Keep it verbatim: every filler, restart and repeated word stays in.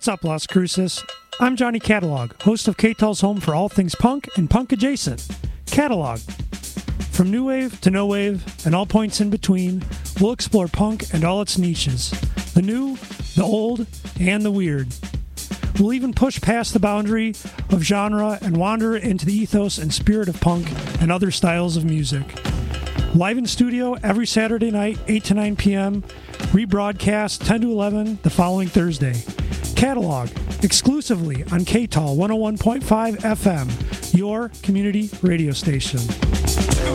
What's up, Las Cruces? I'm Johnny Catalog, host of K-Tel's home for all things punk and punk adjacent. Catalog. From new wave to no wave and all points in between, we'll explore punk and all its niches. The new, the old, and the weird. We'll even push past the boundary of genre and wander into the ethos and spirit of punk and other styles of music. Live in studio every Saturday night, eight to nine p.m., rebroadcast ten to eleven the following Thursday. Catalog, exclusively on K T A L one oh one point five F M, your community radio station.